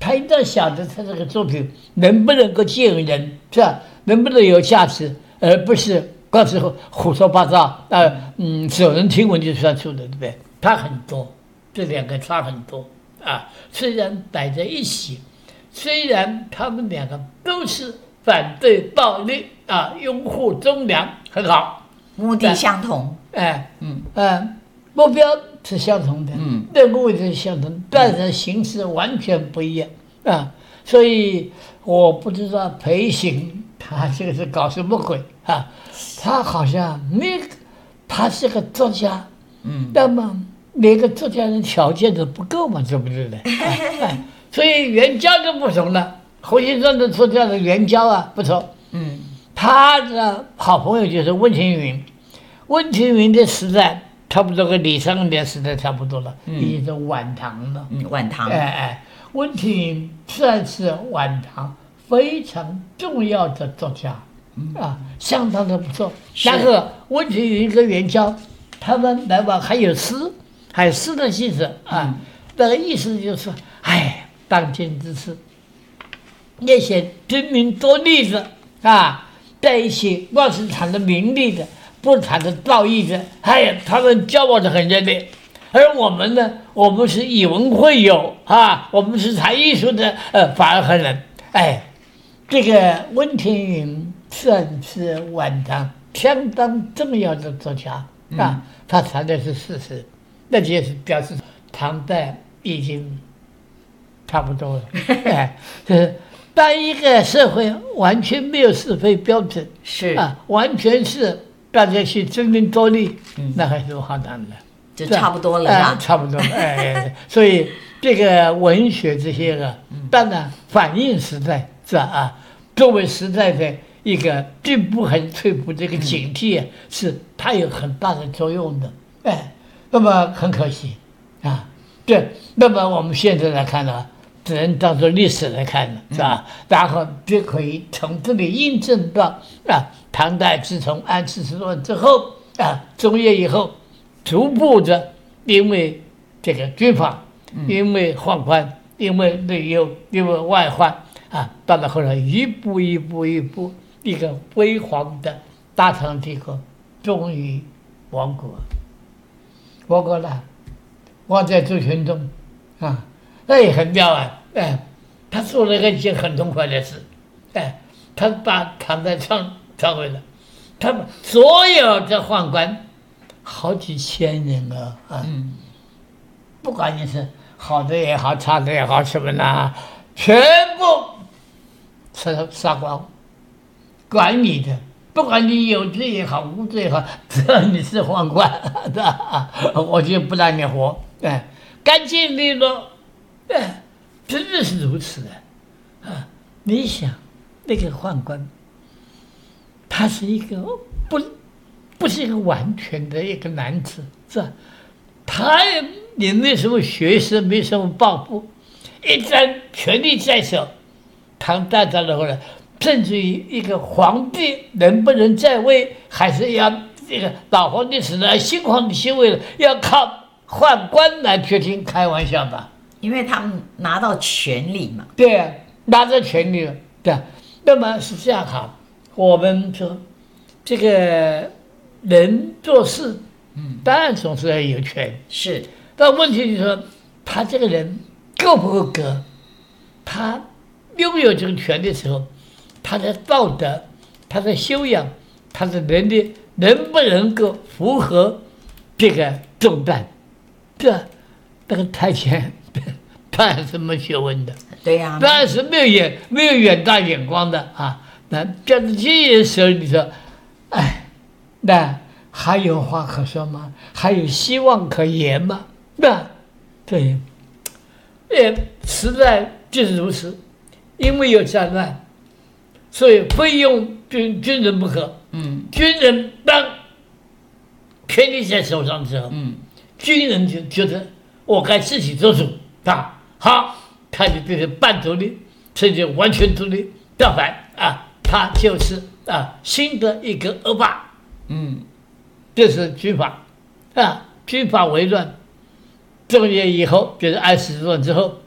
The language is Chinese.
他一定要晓得他这个作品能不能够见人，是吧？能不能有价值，而不是光是胡说八道有人听闻就算数的，对不对？差很多，这两个差很多啊。虽然摆在一起，虽然他们两个都是反对暴力啊，拥护忠良，很好， 目的相同， 目标是相同的，任务也是相同，但是形式完全不一样啊。所以我不知道裴行他这个是搞什么鬼啊？他好像他是个作家，那么每个作家的条件都不够嘛，对不对的？所以袁交就不同了，胡锡进的作家的袁交啊不同，他的好朋友就是温庭筠，温庭筠的时代差不多跟李商隐时代差不多了，已经是晚唐了。 晚唐。 温庭筠算是晚唐非常重要的作家，相当的不错。然后温庭筠跟袁交，他们来往还有诗的记者啊，那个意思就是说，当今之事，那些争名夺利的啊，在一起光是谈的名利的，不谈的道义的，他们交往的很热烈。而我们呢，我们是以文会友啊，我们是谈艺术的，反而很冷。这个温庭筠算是晚唐相当重要的作家啊，他谈的是事实，那就是表示唐代已经差不多了。就是当一个社会完全没有是非标准，完全是大家去争名夺利，那还是好难的。 就差不多了， 差不多了。所以这个文学这些个，当然反映时代是吧？作为时代的一个进步还是退步，这个警惕是它有很大的作用的。那么很可惜啊。对，那么我们现在来看呢，只能当做历史来看了，是吧？然后就可以从这里印证到唐代自从安史之乱之后中叶以后。逐步的，因为这个军阀，因为宦官，因为内忧，因为外患到了后来一步一个辉煌的大唐帝国终于亡国了，亡在周全忠那也很妙他做了一件很痛快的事，他把唐代创回了，他们所有的宦官。好几千人不管你是好的也好，差的也好，什么呢，全部杀光。管你的，不管你有罪也好，无罪也好，只要你是宦官，我就不让你活。干净利落，真的是如此的你想，那个宦官，他是一个不是一个完全的一个男子，是吧？他也没什么学识，没什么抱负，一旦权力在手，唐代到了后来，甚至于一个皇帝能不能在位，还是要这个老皇帝死了，新皇帝继位了，要靠宦官来决定，开玩笑吧？ 因为他们拿到权力嘛。 对拿到权力了，对。那么是这样哈，我们说这个。人做事，当然总是要有权， 是。 但问题就是说，他这个人够不够格？他拥有这个权利的时候，他的道德、他的修养、他的能力能不能够符合这个重担？那个太监当然是没学问的， 对呀， 当然是没有远大眼光的那这样子这些时候，你说，那还有话可说吗？还有希望可言吗？对，时代就是如此，因为有战乱，所以非用军人不可。军人当权力在手上的时候，军人就觉得我该自己做主好，他就变成半独立，甚至完全独立。相反他就是新的一个恶霸。这是军阀军阀为乱，中叶以后就是安史之乱之后